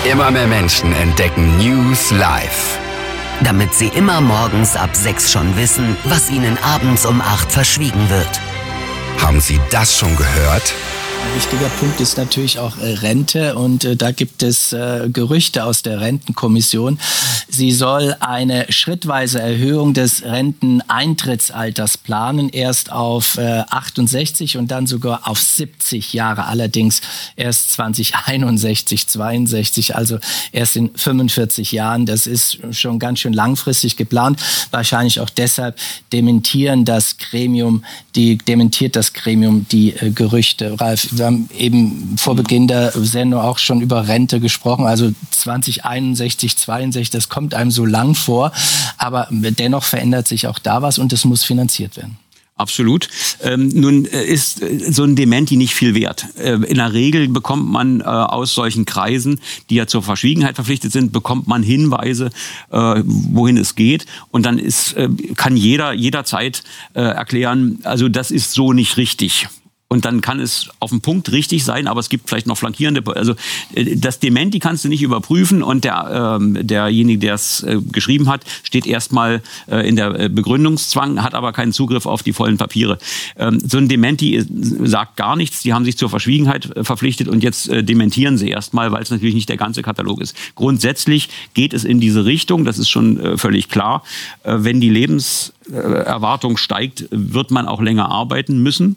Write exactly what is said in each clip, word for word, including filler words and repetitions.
Immer mehr Menschen entdecken News Live. Damit sie immer morgens ab sechs schon wissen, was ihnen abends um acht verschwiegen wird. Haben Sie das schon gehört? Ein wichtiger Punkt ist natürlich auch äh, Rente und äh, da gibt es äh, Gerüchte aus der Rentenkommission. Sie soll eine schrittweise Erhöhung des Renteneintrittsalters planen, erst auf äh, achtundsechzig und dann sogar auf siebzig Jahre, allerdings erst zwanzig einundsechzig, zweiundsechzig, also erst in fünfundvierzig Jahren. Das ist schon ganz schön langfristig geplant, wahrscheinlich auch deshalb dementieren das Gremium, die dementiert das Gremium die äh, Gerüchte. Ralf, wir haben eben vor Beginn der Sendung auch schon über Rente gesprochen, also zwanzig einundsechzig, zweiundsechzig, das kommt einem so lang vor, aber dennoch verändert sich auch da was und es muss finanziert werden. Absolut. Ähm, nun ist so ein Dementi nicht viel wert. Äh, in der Regel bekommt man äh, aus solchen Kreisen, die ja zur Verschwiegenheit verpflichtet sind, bekommt man Hinweise, äh, wohin es geht. Und dann ist, äh, kann jeder jederzeit äh, erklären, also das ist so nicht richtig. Und dann kann es auf den Punkt richtig sein, aber es gibt vielleicht noch flankierende. Also das Dementi kannst du nicht überprüfen und der ähm, derjenige, der es äh, geschrieben hat, steht erstmal äh, in der Begründungszwang, hat aber keinen Zugriff auf die vollen Papiere. Ähm, so ein Dementi sagt gar nichts. Die haben sich zur Verschwiegenheit äh, verpflichtet und jetzt äh, dementieren sie erstmal, weil es natürlich nicht der ganze Katalog ist. Grundsätzlich geht es in diese Richtung. Das ist schon äh, völlig klar. Äh, wenn die Lebenserwartung steigt, wird man auch länger arbeiten müssen.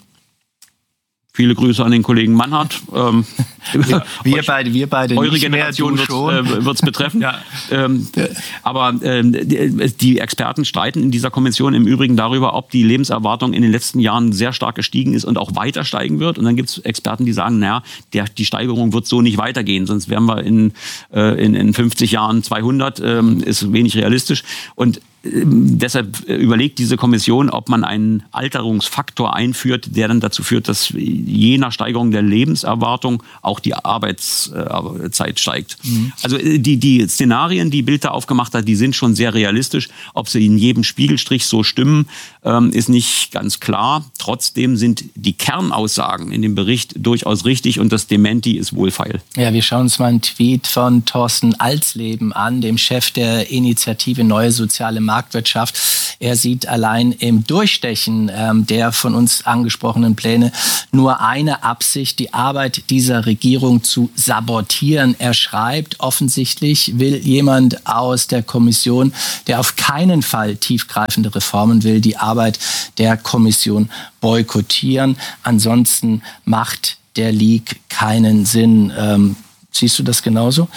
Viele Grüße an den Kollegen Mannhardt. Ähm, ja, wir beide, wir beide eure nicht Generation mehr, wird es äh, betreffen. Ja. Ähm, aber ähm, die, die Experten streiten in dieser Kommission im Übrigen darüber, ob die Lebenserwartung in den letzten Jahren sehr stark gestiegen ist und auch weiter steigen wird. Und dann gibt es Experten, die sagen, naja, der, die Steigerung wird so nicht weitergehen, sonst wären wir in, äh, in, in fünfzig Jahren zweihundert, ähm, ist wenig realistisch. Und deshalb überlegt diese Kommission, ob man einen Alterungsfaktor einführt, der dann dazu führt, dass je nach Steigerung der Lebenserwartung auch die Arbeitszeit steigt. Mhm. Also die, die Szenarien, die Bild da aufgemacht hat, die sind schon sehr realistisch. Ob sie in jedem Spiegelstrich so stimmen, ist nicht ganz klar. Trotzdem sind die Kernaussagen in dem Bericht durchaus richtig und das Dementi ist wohlfeil. Ja, wir schauen uns mal einen Tweet von Thorsten Alsleben an, dem Chef der Initiative Neue Soziale Marktwirtschaft. Er sieht allein im Durchstechen ähm, der von uns angesprochenen Pläne nur eine Absicht, die Arbeit dieser Regierung zu sabotieren. Er schreibt, offensichtlich will jemand aus der Kommission, der auf keinen Fall tiefgreifende Reformen will, die Arbeit der Kommission boykottieren. Ansonsten macht der Leak keinen Sinn. Ähm, siehst du das genauso?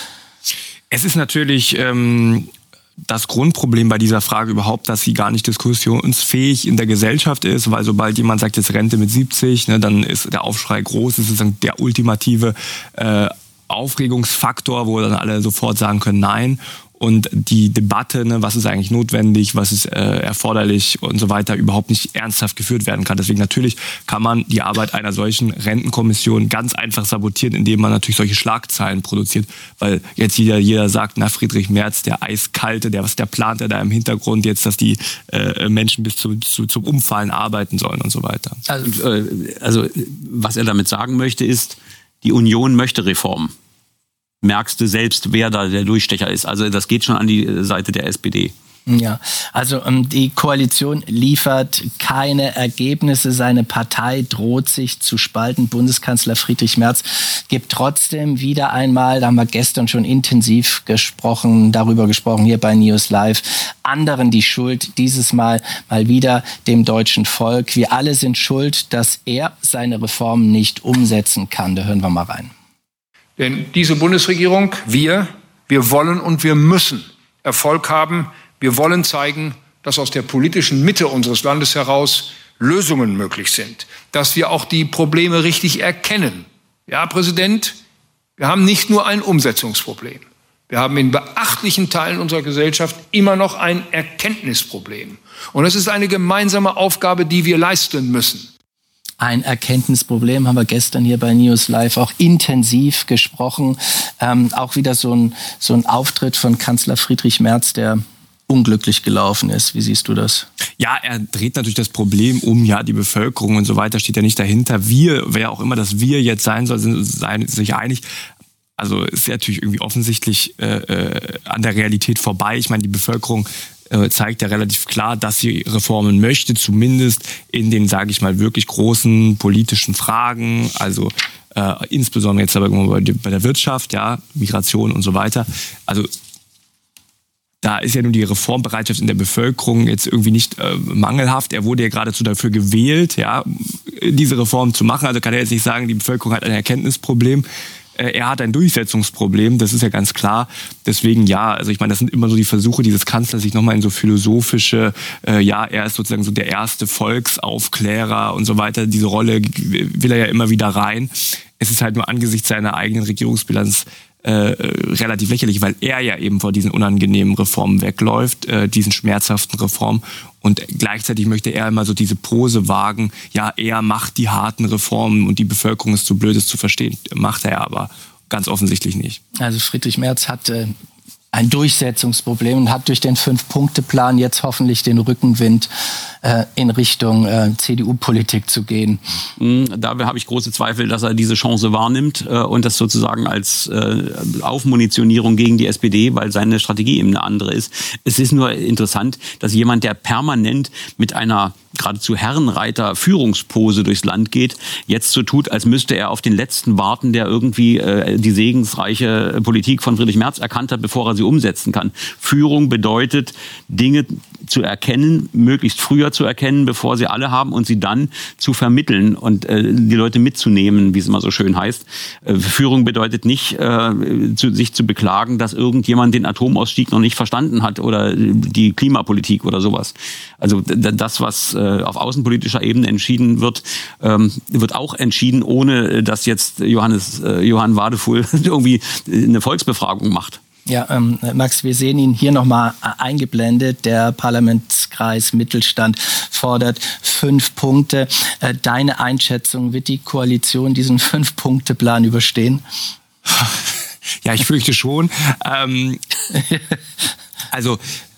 Es ist natürlich ähm das Grundproblem bei dieser Frage überhaupt, dass sie gar nicht diskussionsfähig in der Gesellschaft ist, weil sobald jemand sagt, jetzt Rente mit siebzig, ne, dann ist der Aufschrei groß. Das ist der ultimative äh, Aufregungsfaktor, wo dann alle sofort sagen können, nein. Und die Debatte, ne, was ist eigentlich notwendig, was ist äh, erforderlich und so weiter, überhaupt nicht ernsthaft geführt werden kann. Deswegen natürlich kann man die Arbeit einer solchen Rentenkommission ganz einfach sabotieren, indem man natürlich solche Schlagzeilen produziert. Weil jetzt jeder, jeder sagt, na, Friedrich Merz, der Eiskalte, der was der plant, der da im Hintergrund jetzt, dass die äh, Menschen bis zu, zu, zum Umfallen arbeiten sollen und so weiter. Also, äh, also was er damit sagen möchte, ist, die Union möchte Reformen. Merkst du selbst, wer da der Durchstecher ist. Also das geht schon an die Seite der S P D. Ja, also ähm, die Koalition liefert keine Ergebnisse. Seine Partei droht sich zu spalten. Bundeskanzler Friedrich Merz gibt trotzdem wieder einmal, da haben wir gestern schon intensiv gesprochen, darüber gesprochen, hier bei News Live, anderen die Schuld, dieses Mal mal wieder dem deutschen Volk. Wir alle sind schuld, dass er seine Reformen nicht umsetzen kann. Da hören wir mal rein. Denn diese Bundesregierung, wir, wir wollen und wir müssen Erfolg haben. Wir wollen zeigen, dass aus der politischen Mitte unseres Landes heraus Lösungen möglich sind, dass wir auch die Probleme richtig erkennen. Ja, Präsident, wir haben nicht nur ein Umsetzungsproblem. Wir haben in beachtlichen Teilen unserer Gesellschaft immer noch ein Erkenntnisproblem. Und es ist eine gemeinsame Aufgabe, die wir leisten müssen. Ein Erkenntnisproblem, haben wir gestern hier bei News Live auch intensiv gesprochen. Ähm, auch wieder so ein, so ein Auftritt von Kanzler Friedrich Merz, der unglücklich gelaufen ist. Wie siehst du das? Ja, er dreht natürlich das Problem um, ja, die Bevölkerung und so weiter steht ja nicht dahinter. Wir, wer auch immer das Wir jetzt sein soll, sind, sind sich einig. Also ist ja natürlich irgendwie offensichtlich äh, äh, an der Realität vorbei. Ich meine, die Bevölkerung äh, zeigt ja relativ klar, dass sie Reformen möchte, zumindest in den, sage ich mal, wirklich großen politischen Fragen. Also äh, insbesondere jetzt aber bei der Wirtschaft, ja, Migration und so weiter. Also da ist ja nun die Reformbereitschaft in der Bevölkerung jetzt irgendwie nicht äh, mangelhaft. Er wurde ja geradezu dafür gewählt, ja, diese Reform zu machen. Also kann er jetzt nicht sagen, die Bevölkerung hat ein Erkenntnisproblem. Äh, er hat ein Durchsetzungsproblem, das ist ja ganz klar. Deswegen ja, also ich meine, das sind immer so die Versuche dieses Kanzlers, sich nochmal in so philosophische, äh, ja, er ist sozusagen so der erste Volksaufklärer und so weiter. Diese Rolle will er ja immer wieder rein. Es ist halt nur angesichts seiner eigenen Regierungsbilanz Äh, relativ lächerlich, weil er ja eben vor diesen unangenehmen Reformen wegläuft, äh, diesen schmerzhaften Reformen, und gleichzeitig möchte er immer so diese Pose wagen, ja, er macht die harten Reformen und die Bevölkerung ist zu blöd, es zu verstehen. Macht er aber ganz offensichtlich nicht. Also Friedrich Merz hat äh, ein Durchsetzungsproblem und hat durch den Fünf-Punkte-Plan jetzt hoffentlich den Rückenwind, äh, in Richtung äh, C D U-Politik zu gehen. Da habe ich große Zweifel, dass er diese Chance wahrnimmt äh, und das sozusagen als äh, Aufmunitionierung gegen die S P D, weil seine Strategie eben eine andere ist. Es ist nur interessant, dass jemand, der permanent mit einer geradezu Herrenreiter-Führungspose durchs Land geht, jetzt so tut, als müsste er auf den Letzten warten, der irgendwie äh, die segensreiche Politik von Friedrich Merz erkannt hat, bevor er sie umsetzen kann. Führung bedeutet, Dinge zu erkennen, möglichst früher zu erkennen, bevor sie alle haben, und sie dann zu vermitteln und äh, die Leute mitzunehmen, wie es immer so schön heißt. Äh, Führung bedeutet nicht, äh, zu, sich zu beklagen, dass irgendjemand den Atomausstieg noch nicht verstanden hat oder die Klimapolitik oder sowas. Also d- das, was äh, auf außenpolitischer Ebene entschieden wird, ähm, wird auch entschieden, ohne dass jetzt Johannes, äh, Johann Wadefuhl irgendwie eine Volksbefragung macht. Ja, ähm, Max, wir sehen ihn hier nochmal eingeblendet. Der Parlamentskreis Mittelstand fordert fünf Punkte. Äh, deine Einschätzung, wird die Koalition diesen Fünf-Punkte-Plan überstehen? Ja, ich fürchte schon. ähm, also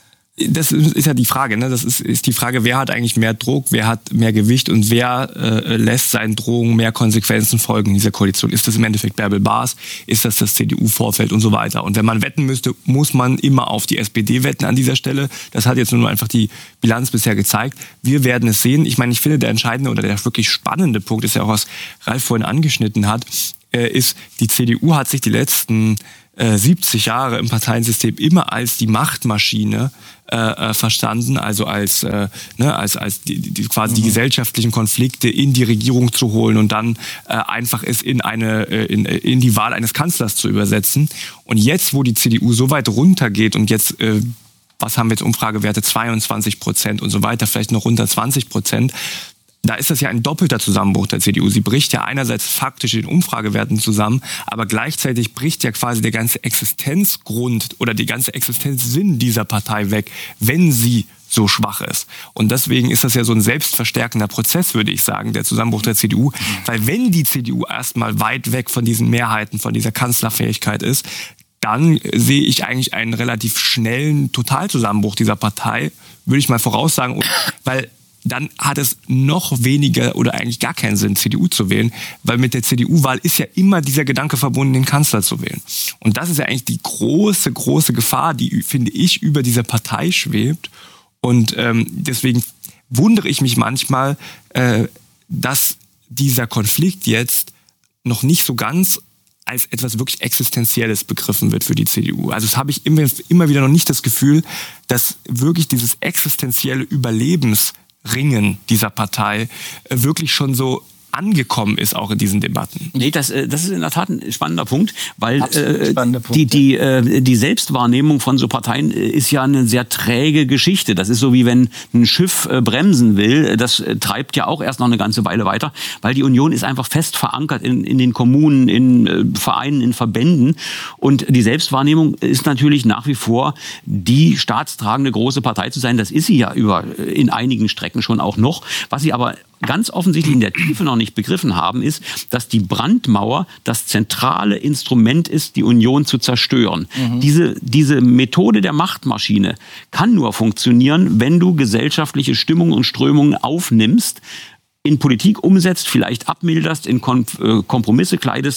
das ist ja die Frage, ne? Das ist, ist die Frage, wer hat eigentlich mehr Druck, wer hat mehr Gewicht und wer äh, lässt seinen Drohungen mehr Konsequenzen folgen in dieser Koalition. Ist das im Endeffekt Bärbel Baas? Ist das das C D U-Vorfeld und so weiter? Und wenn man wetten müsste, muss man immer auf die S P D wetten an dieser Stelle. Das hat jetzt nur einfach die Bilanz bisher gezeigt. Wir werden es sehen. Ich meine, ich finde, der entscheidende oder der wirklich spannende Punkt ist ja auch, was Ralf vorhin angeschnitten hat, äh, ist, die C D U hat sich die letzten äh, siebzig Jahre im Parteiensystem immer als die Machtmaschine äh, verstanden, also als äh, ne, als als die, die, quasi mhm. die gesellschaftlichen Konflikte in die Regierung zu holen und dann äh, einfach es in eine äh, in, in die Wahl eines Kanzlers zu übersetzen. Und jetzt, wo die C D U so weit runtergeht und jetzt äh, was haben wir jetzt Umfragewerte, zweiundzwanzig Prozent und so weiter, vielleicht noch unter zwanzig Prozent. Da ist das ja ein doppelter Zusammenbruch der C D U. Sie bricht ja einerseits faktisch in Umfragewerten zusammen, aber gleichzeitig bricht ja quasi der ganze Existenzgrund oder die ganze Existenzsinn dieser Partei weg, wenn sie so schwach ist. Und deswegen ist das ja so ein selbstverstärkender Prozess, würde ich sagen, der Zusammenbruch der C D U. Weil wenn die C D U erstmal weit weg von diesen Mehrheiten, von dieser Kanzlerfähigkeit ist, dann sehe ich eigentlich einen relativ schnellen Totalzusammenbruch dieser Partei, würde ich mal voraussagen, weil dann hat es noch weniger oder eigentlich gar keinen Sinn, C D U zu wählen, weil mit der C D U-Wahl ist ja immer dieser Gedanke verbunden, den Kanzler zu wählen. Und das ist ja eigentlich die große, große Gefahr, die, finde ich, über dieser Partei schwebt. Und ähm, deswegen wundere ich mich manchmal, äh, dass dieser Konflikt jetzt noch nicht so ganz als etwas wirklich Existenzielles begriffen wird für die C D U. Also das habe ich immer, immer wieder noch nicht das Gefühl, dass wirklich dieses existenzielle Überlebensringen dieser Partei wirklich schon so angekommen ist, auch in diesen Debatten. Nee, das, das ist in der Tat ein spannender Punkt, weil äh, spannender Punkt, die, die, äh, die Selbstwahrnehmung von so Parteien ist ja eine sehr träge Geschichte. Das ist so, wie wenn ein Schiff äh, bremsen will. Das äh, treibt ja auch erst noch eine ganze Weile weiter, weil die Union ist einfach fest verankert in, in den Kommunen, in äh, Vereinen, in Verbänden. Und die Selbstwahrnehmung ist natürlich nach wie vor, die staatstragende große Partei zu sein. Das ist sie ja über in einigen Strecken schon auch noch. Was sie aber ganz offensichtlich in der Tiefe noch nicht begriffen haben, ist, dass die Brandmauer das zentrale Instrument ist, die Union zu zerstören. Mhm. Diese, diese Methode der Machtmaschine kann nur funktionieren, wenn du gesellschaftliche Stimmungen und Strömungen aufnimmst, in Politik umsetzt, vielleicht abmilderst, in Kompromisse kleidest,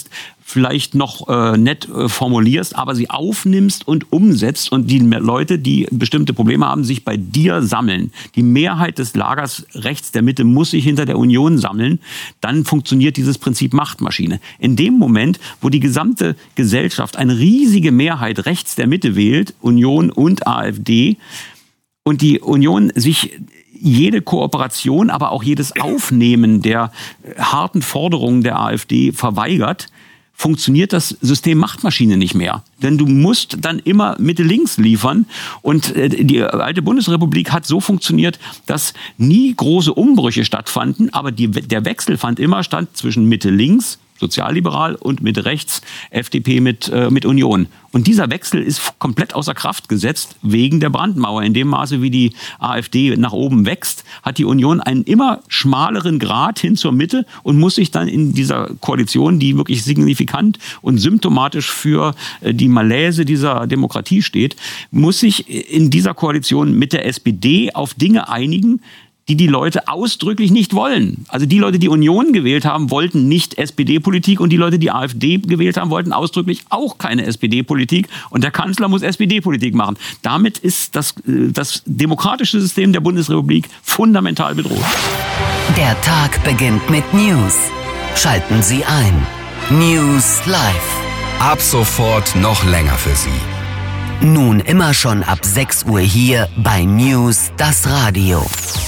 vielleicht noch äh, nett äh, formulierst, aber sie aufnimmst und umsetzt und die Leute, die bestimmte Probleme haben, sich bei dir sammeln. Die Mehrheit des Lagers rechts der Mitte muss sich hinter der Union sammeln. Dann funktioniert dieses Prinzip Machtmaschine. In dem Moment, wo die gesamte Gesellschaft eine riesige Mehrheit rechts der Mitte wählt, Union und AfD, und die Union sich jede Kooperation, aber auch jedes Aufnehmen der harten Forderungen der AfD verweigert, funktioniert das System Machtmaschine nicht mehr. Denn du musst dann immer Mitte-Links liefern. Und die alte Bundesrepublik hat so funktioniert, dass nie große Umbrüche stattfanden, aber die, der Wechsel fand immer statt zwischen Mitte-Links, sozialliberal, und Mitte rechts, F D P mit, äh, mit Union. Und dieser Wechsel ist komplett außer Kraft gesetzt wegen der Brandmauer. In dem Maße, wie die AfD nach oben wächst, hat die Union einen immer schmaleren Grad hin zur Mitte und muss sich dann in dieser Koalition, die wirklich signifikant und symptomatisch für äh, die Malaise dieser Demokratie steht, muss sich in dieser Koalition mit der S P D auf Dinge einigen, die die Leute ausdrücklich nicht wollen. Also die Leute, die Union gewählt haben, wollten nicht S P D-Politik und die Leute, die AfD gewählt haben, wollten ausdrücklich auch keine S P D-Politik und der Kanzler muss S P D-Politik machen. Damit ist das, das demokratische System der Bundesrepublik fundamental bedroht. Der Tag beginnt mit News. Schalten Sie ein. News Live. Ab sofort noch länger für Sie. Nun immer schon ab sechs Uhr hier bei News das Radio.